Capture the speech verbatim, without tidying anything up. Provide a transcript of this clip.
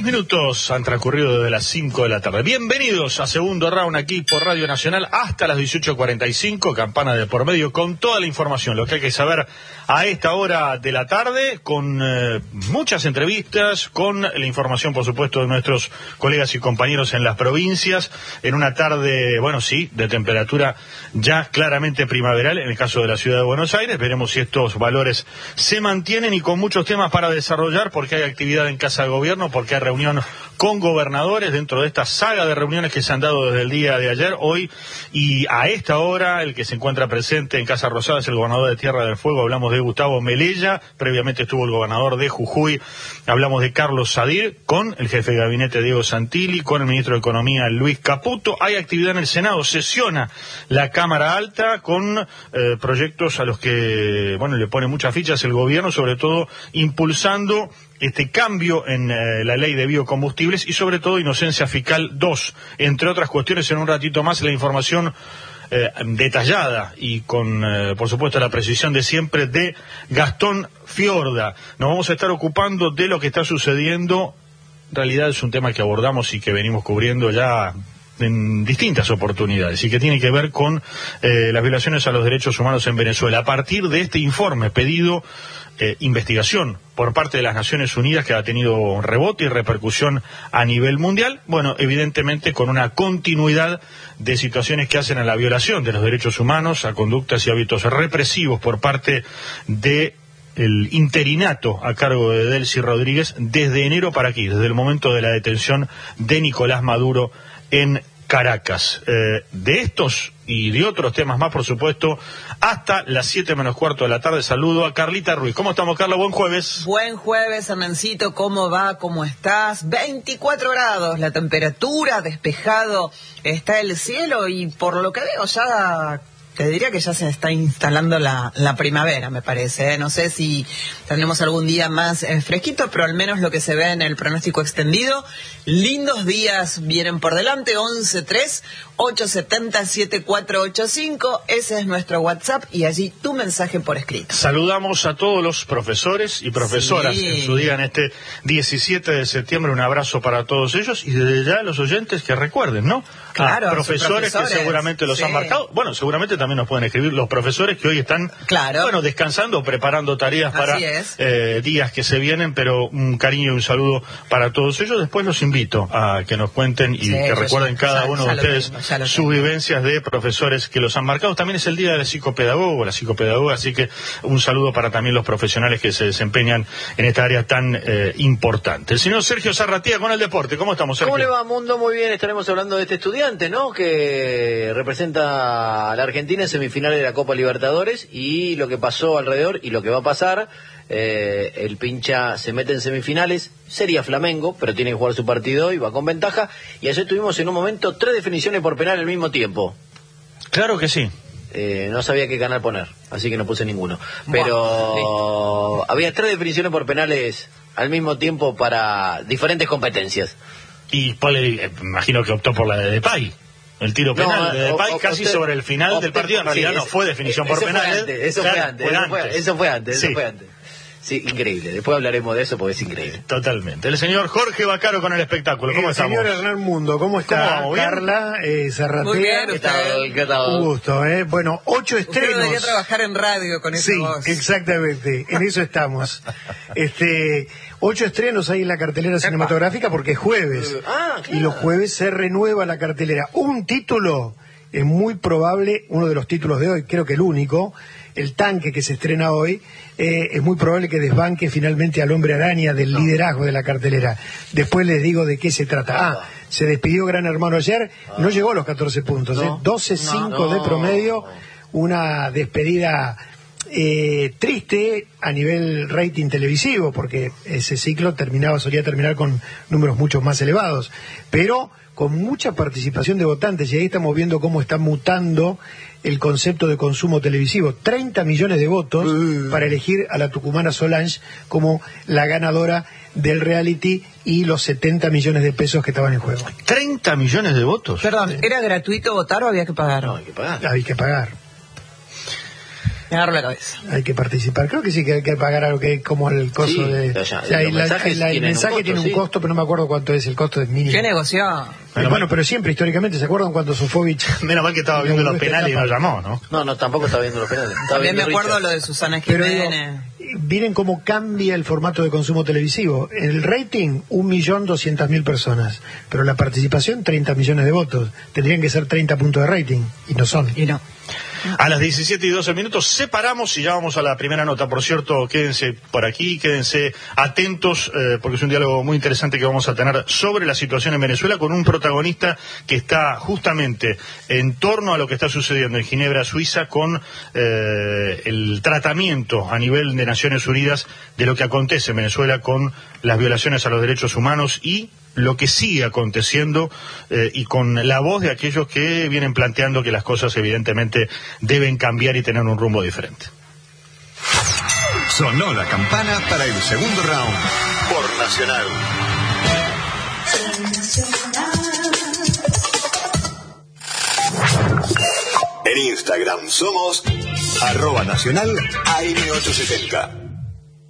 minutos han transcurrido desde las cinco de la tarde. Bienvenidos a Segundo Round aquí por Radio Nacional hasta las dieciocho cuarenta y cinco, campana de por medio con toda la información, lo que hay que saber a esta hora de la tarde, con eh, muchas entrevistas, con la información, por supuesto, de nuestros colegas y compañeros en las provincias, en una tarde, bueno, sí, de temperatura ya claramente primaveral, en el caso de la ciudad de Buenos Aires. Veremos si estos valores se mantienen y con muchos temas para desarrollar, porque hay actividad en Casa de Gobierno, porque hay reunión con gobernadores dentro de esta saga de reuniones que se han dado desde el día de ayer, hoy y a esta hora. El que se encuentra presente en Casa Rosada es el gobernador de Tierra del Fuego, hablamos de Gustavo Melella, previamente estuvo el gobernador de Jujuy, hablamos de Carlos Sadir, con el jefe de gabinete Diego Santilli, con el ministro de Economía Luis Caputo. Hay actividad en el Senado, sesiona la Cámara Alta con eh, proyectos a los que, bueno, le pone muchas fichas el gobierno, sobre todo impulsando este cambio en eh, la ley de biocombustibles y sobre todo Inocencia Fiscal dos, entre otras cuestiones. En un ratito más la información eh, detallada y con, eh, por supuesto, la precisión de siempre de Gastón Fiorda. Nos vamos a estar ocupando de lo que está sucediendo. En realidad es un tema que abordamos y que venimos cubriendo ya en distintas oportunidades y que tiene que ver con eh, las violaciones a los derechos humanos en Venezuela. A partir de este informe pedido, eh, investigación por parte de las Naciones Unidas, que ha tenido rebote y repercusión a nivel mundial, bueno, evidentemente con una continuidad de situaciones que hacen a la violación de los derechos humanos, a conductas y hábitos represivos por parte de el interinato a cargo de Delcy Rodríguez desde enero para aquí, desde el momento de la detención de Nicolás Maduro en Caracas. Eh, de estos y de otros temas más, por supuesto, hasta las siete menos cuarto de la tarde. Saludo a Carlita Ruiz. ¿Cómo estamos, Carla? Buen jueves. Buen jueves, Hernancito. ¿Cómo va? ¿Cómo estás? veinticuatro grados la temperatura, despejado está el cielo y por lo que veo ya... Te diría que ya se está instalando la, la primavera, me parece, ¿eh? No sé si tendremos algún día más eh, fresquito, pero al menos lo que se ve en el pronóstico extendido, lindos días vienen por delante. Once tres ocho siete cero siete cuatro ocho cinco, ese es nuestro WhatsApp y allí tu mensaje por escrito. Saludamos a todos los profesores y profesoras sí. en su día, en este diecisiete de septiembre, un abrazo para todos ellos y desde ya los oyentes que recuerden, ¿no? Claro, a profesores, profesores que seguramente los sí. han marcado, bueno, seguramente también también nos pueden escribir los profesores que hoy están claro. bueno, descansando, preparando tareas para eh, días que se vienen, pero un cariño y un saludo para todos ellos. Después los invito a que nos cuenten y sí, que recuerden ya, cada ya, uno ya de ustedes tengo, sus tengo. vivencias de profesores que los han marcado. También es el día del psicopedagogo, la psicopedagoga, así que un saludo para también los profesionales que se desempeñan en esta área tan eh, importante. El señor Sergio Zarratía con el deporte. ¿Cómo estamos, Sergio? ¿Cómo le va, Mundo? Muy bien, estaremos hablando de este estudiante, ¿no? Que representa a la Argentina en semifinales de la Copa Libertadores y lo que pasó alrededor y lo que va a pasar. Eh, el pincha se mete en semifinales, sería Flamengo, pero tiene que jugar su partido y va con ventaja. Y ayer tuvimos en un momento tres definiciones por penal al mismo tiempo. Claro que sí. Eh, no sabía qué canal poner, así que no puse ninguno. Pero wow. había tres definiciones por penales al mismo tiempo para diferentes competencias. Y Pole, imagino que optó por la de Depay. El tiro penal no, de Depay o, casi usted, sobre el final usted, del partido. En realidad sí, no fue definición por penales. Eso fue antes, eso fue antes. Eso fue antes, eso fue antes. Sí, increíble. Después hablaremos de eso porque es increíble. Totalmente. El señor Jorge Bacaro con el espectáculo. ¿Cómo el estamos? Señor Hernán Mundo, ¿cómo está? ¿Cómo Carla, eh, Zarratea. Muy bien, ¿qué tal? ¿Qué tal? Un gusto, ¿eh? Bueno, ocho estrenos. Usted debería trabajar en radio con esa sí, voz. Sí, exactamente. En eso estamos. Este, ocho estrenos hay en la cartelera cinematográfica porque es jueves. Ah, claro. Y los jueves se renueva la cartelera. Un título es muy probable, uno de los títulos de hoy, creo que el único, El Tanque, que se estrena hoy, eh, es muy probable que desbanque finalmente al Hombre Araña del no. liderazgo de la cartelera. Después les digo de qué se trata. Ah, se despidió Gran Hermano ayer, ah. no llegó a los catorce puntos, no. ¿eh? doce cinco no, no. de promedio, una despedida eh, triste a nivel rating televisivo, porque ese ciclo terminaba, solía terminar con números mucho más elevados, pero con mucha participación de votantes, y ahí estamos viendo cómo está mutando el concepto de consumo televisivo. treinta millones de votos uh. para elegir a la tucumana Solange como la ganadora del reality y los setenta millones de pesos que estaban en juego. ¿treinta millones de votos? Perdón, ¿era gratuito votar o había que pagar? No, hay que pagar. Hay que pagar. Me agarro la cabeza. Hay que participar. Creo que sí que hay que pagar algo que es como el costo Sí, de... o sea, o sea, los la- mensajes la- el tienen un mensaje costo, tiene un sí. costo, pero no me acuerdo cuánto es el costo, es mínimo. ¿Qué negoció? Eh, bueno, pero siempre, históricamente, ¿se acuerdan cuando Sofovich... Menos mal que estaba viendo los penales y no llamó, ¿no? No, no, tampoco está viendo los penales. Está También me viendo acuerdo Richard. lo de Susana Pero digo, Jiménez. miren cómo cambia el formato de consumo televisivo. El rating, un millón doscientas mil personas, pero la participación, treinta millones de votos. Tendrían que ser treinta puntos de rating, y no son. Y no. A las diecisiete y doce minutos separamos y ya vamos a la primera nota. Por cierto, quédense por aquí, quédense atentos, eh, porque es un diálogo muy interesante que vamos a tener sobre la situación en Venezuela con un protagonista que está justamente en torno a lo que está sucediendo en Ginebra, Suiza, con eh, el tratamiento a nivel de Naciones Unidas de lo que acontece en Venezuela con las violaciones a los derechos humanos y lo que sigue aconteciendo eh, y con la voz de aquellos que vienen planteando que las cosas evidentemente deben cambiar y tener un rumbo diferente. Sonó la campana para el segundo round por Nacional. En Instagram somos arroba nacional A M ochocientos setenta.